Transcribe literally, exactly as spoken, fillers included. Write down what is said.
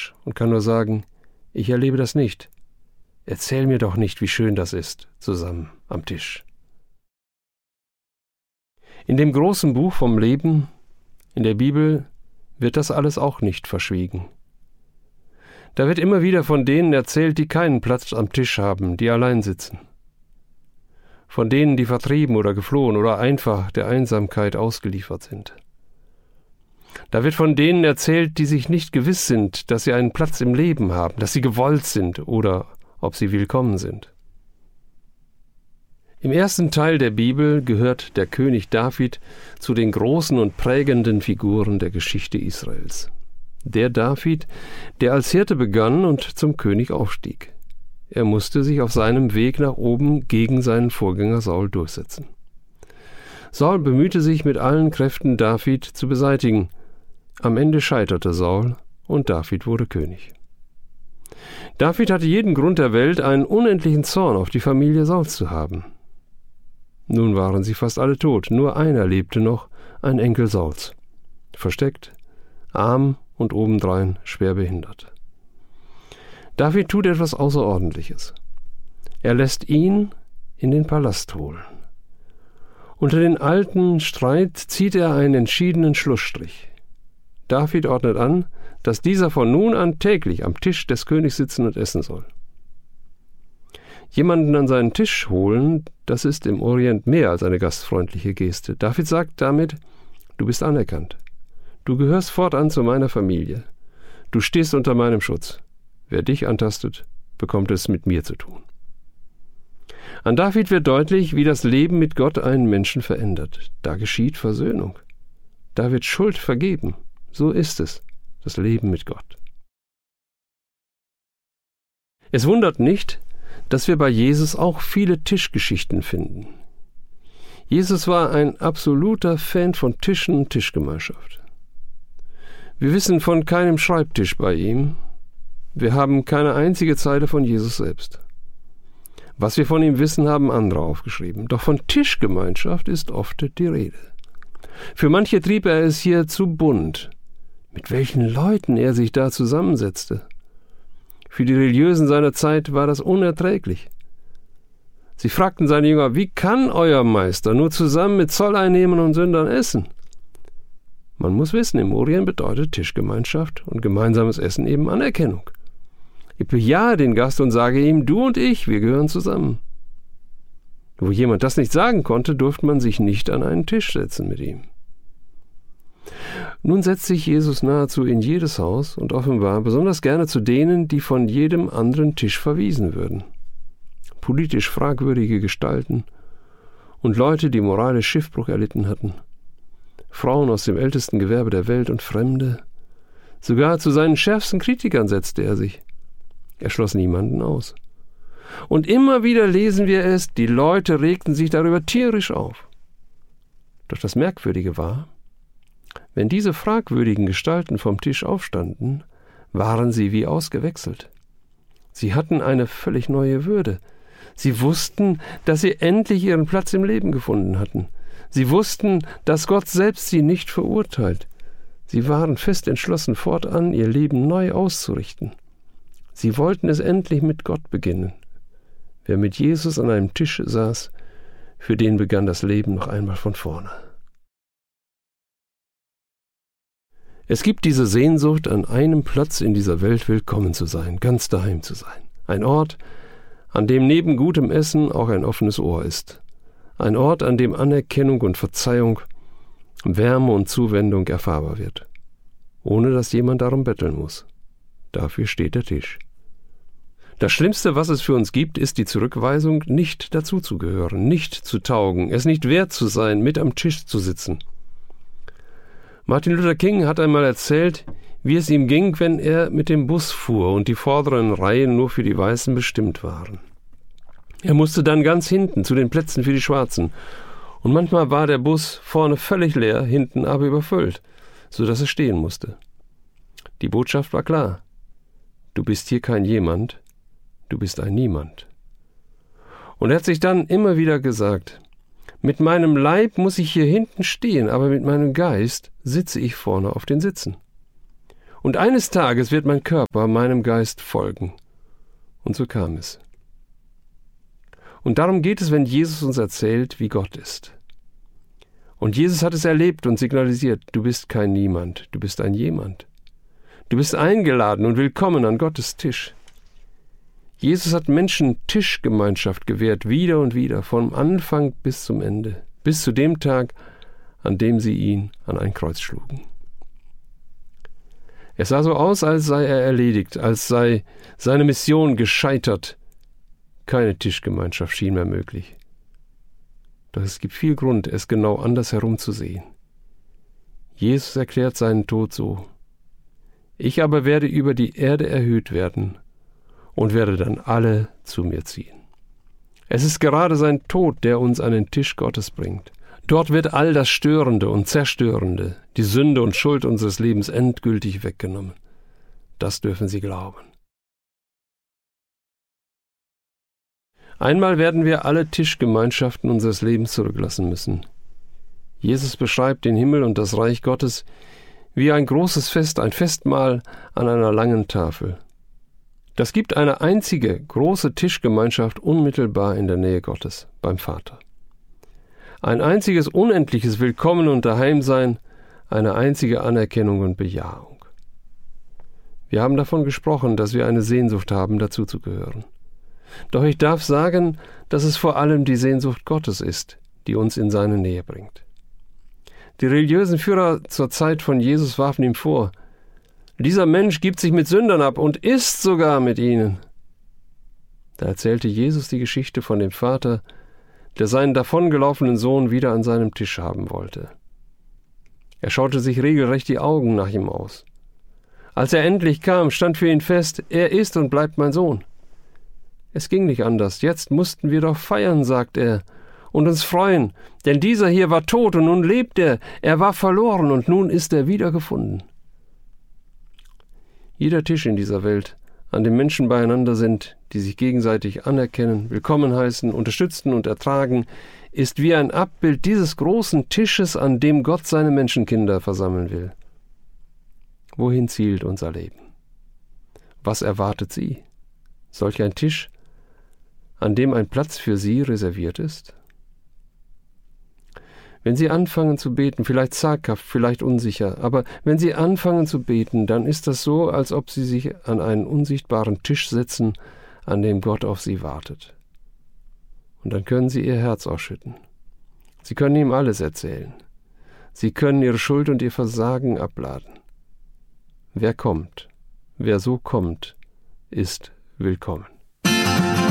Tisch und kann nur sagen, ich erlebe das nicht. Erzähl mir doch nicht, wie schön das ist, zusammen am Tisch. In dem großen Buch vom Leben, in der Bibel, wird das alles auch nicht verschwiegen. Da wird immer wieder von denen erzählt, die keinen Platz am Tisch haben, die allein sitzen. Von denen, die vertrieben oder geflohen oder einfach der Einsamkeit ausgeliefert sind. Da wird von denen erzählt, die sich nicht gewiss sind, dass sie einen Platz im Leben haben, dass sie gewollt sind oder ob sie willkommen sind. Im ersten Teil der Bibel gehört der König David zu den großen und prägenden Figuren der Geschichte Israels. Der David, der als Hirte begann und zum König aufstieg. Er musste sich auf seinem Weg nach oben gegen seinen Vorgänger Saul durchsetzen. Saul bemühte sich mit allen Kräften, David zu beseitigen. Am Ende scheiterte Saul und David wurde König. David hatte jeden Grund der Welt, einen unendlichen Zorn auf die Familie Sauls zu haben. Nun waren sie fast alle tot, nur einer lebte noch, ein Enkel Sauls. Versteckt, arm und obendrein schwer behindert. David tut etwas Außerordentliches. Er lässt ihn in den Palast holen. Unter den alten Streit zieht er einen entschiedenen Schlussstrich. David ordnet an, dass dieser von nun an täglich am Tisch des Königs sitzen und essen soll. Jemanden an seinen Tisch holen, das ist im Orient mehr als eine gastfreundliche Geste. David sagt damit, du bist anerkannt. Du gehörst fortan zu meiner Familie. Du stehst unter meinem Schutz. Wer dich antastet, bekommt es mit mir zu tun. An David wird deutlich, wie das Leben mit Gott einen Menschen verändert. Da geschieht Versöhnung. Da wird Schuld vergeben. So ist es, das Leben mit Gott. Es wundert nicht, dass wir bei Jesus auch viele Tischgeschichten finden. Jesus war ein absoluter Fan von Tischen und Tischgemeinschaft. Wir wissen von keinem Schreibtisch bei ihm. Wir haben keine einzige Zeile von Jesus selbst. Was wir von ihm wissen, haben andere aufgeschrieben. Doch von Tischgemeinschaft ist oft die Rede. Für manche trieb er es hier zu bunt. Mit welchen Leuten er sich da zusammensetzte. Für die Religiösen seiner Zeit war das unerträglich. Sie fragten seine Jünger, wie kann euer Meister nur zusammen mit Zolleinnehmern und Sündern essen? Man muss wissen, im Orient bedeutet Tischgemeinschaft und gemeinsames Essen eben Anerkennung. Ich bejahe den Gast und sage ihm, du und ich, wir gehören zusammen. Wo jemand das nicht sagen konnte, durfte man sich nicht an einen Tisch setzen mit ihm. Nun setzt sich Jesus nahezu in jedes Haus und offenbar besonders gerne zu denen, die von jedem anderen Tisch verwiesen würden. Politisch fragwürdige Gestalten und Leute, die moralisch Schiffbruch erlitten hatten. Frauen aus dem ältesten Gewerbe der Welt und Fremde. Sogar zu seinen schärfsten Kritikern setzte er sich. Er schloss niemanden aus. Und immer wieder lesen wir es, die Leute regten sich darüber tierisch auf. Doch das Merkwürdige war, wenn diese fragwürdigen Gestalten vom Tisch aufstanden, waren sie wie ausgewechselt. Sie hatten eine völlig neue Würde. Sie wussten, dass sie endlich ihren Platz im Leben gefunden hatten. Sie wussten, dass Gott selbst sie nicht verurteilt. Sie waren fest entschlossen, fortan ihr Leben neu auszurichten. Sie wollten es endlich mit Gott beginnen. Wer mit Jesus an einem Tisch saß, für den begann das Leben noch einmal von vorne. Es gibt diese Sehnsucht, an einem Platz in dieser Welt willkommen zu sein, ganz daheim zu sein. Ein Ort, an dem neben gutem Essen auch ein offenes Ohr ist. Ein Ort, an dem Anerkennung und Verzeihung, Wärme und Zuwendung erfahrbar wird. Ohne dass jemand darum betteln muss. Dafür steht der Tisch. Das Schlimmste, was es für uns gibt, ist die Zurückweisung, nicht dazuzugehören, nicht zu taugen, es nicht wert zu sein, mit am Tisch zu sitzen. Martin Luther King hat einmal erzählt, wie es ihm ging, wenn er mit dem Bus fuhr und die vorderen Reihen nur für die Weißen bestimmt waren. Er musste dann ganz hinten zu den Plätzen für die Schwarzen. Und manchmal war der Bus vorne völlig leer, hinten aber überfüllt, so dass er stehen musste. Die Botschaft war klar. Du bist hier kein Jemand, du bist ein Niemand. Und er hat sich dann immer wieder gesagt, mit meinem Leib muss ich hier hinten stehen, aber mit meinem Geist sitze ich vorne auf den Sitzen. Und eines Tages wird mein Körper meinem Geist folgen. Und so kam es. Und darum geht es, wenn Jesus uns erzählt, wie Gott ist. Und Jesus hat es erlebt und signalisiert, du bist kein Niemand, du bist ein Jemand. Du bist eingeladen und willkommen an Gottes Tisch. Jesus hat Menschen Tischgemeinschaft gewährt, wieder und wieder, vom Anfang bis zum Ende, bis zu dem Tag, an dem sie ihn an ein Kreuz schlugen. Es sah so aus, als sei er erledigt, als sei seine Mission gescheitert. Keine Tischgemeinschaft schien mehr möglich. Doch es gibt viel Grund, es genau andersherum zu sehen. Jesus erklärt seinen Tod so: Ich aber werde über die Erde erhöht werden und werde dann alle zu mir ziehen. Es ist gerade sein Tod, der uns an den Tisch Gottes bringt. Dort wird all das Störende und Zerstörende, die Sünde und Schuld unseres Lebens endgültig weggenommen. Das dürfen Sie glauben. Einmal werden wir alle Tischgemeinschaften unseres Lebens zurücklassen müssen. Jesus beschreibt den Himmel und das Reich Gottes wie ein großes Fest, ein Festmahl an einer langen Tafel. Das gibt eine einzige große Tischgemeinschaft unmittelbar in der Nähe Gottes, beim Vater. Ein einziges unendliches Willkommen und Daheimsein, eine einzige Anerkennung und Bejahung. Wir haben davon gesprochen, dass wir eine Sehnsucht haben, dazuzugehören. Doch ich darf sagen, dass es vor allem die Sehnsucht Gottes ist, die uns in seine Nähe bringt. Die religiösen Führer zur Zeit von Jesus warfen ihm vor: Dieser Mensch gibt sich mit Sündern ab und isst sogar mit ihnen. Da erzählte Jesus die Geschichte von dem Vater, der seinen davongelaufenen Sohn wieder an seinem Tisch haben wollte. Er schaute sich regelrecht die Augen nach ihm aus. Als er endlich kam, stand für ihn fest: Er ist und bleibt mein Sohn. Es ging nicht anders. Jetzt mussten wir doch feiern, sagt er, und uns freuen, denn dieser hier war tot und nun lebt er. Er war verloren und nun ist er wiedergefunden. Jeder Tisch in dieser Welt, an dem Menschen beieinander sind, die sich gegenseitig anerkennen, willkommen heißen, unterstützen und ertragen, ist wie ein Abbild dieses großen Tisches, an dem Gott seine Menschenkinder versammeln will. Wohin zielt unser Leben? Was erwartet Sie? Solch ein Tisch, an dem ein Platz für Sie reserviert ist? Wenn Sie anfangen zu beten, vielleicht zaghaft, vielleicht unsicher, aber wenn Sie anfangen zu beten, dann ist das so, als ob Sie sich an einen unsichtbaren Tisch setzen, an dem Gott auf Sie wartet. Und dann können Sie Ihr Herz ausschütten. Sie können ihm alles erzählen. Sie können Ihre Schuld und Ihr Versagen abladen. Wer kommt, wer so kommt, ist willkommen.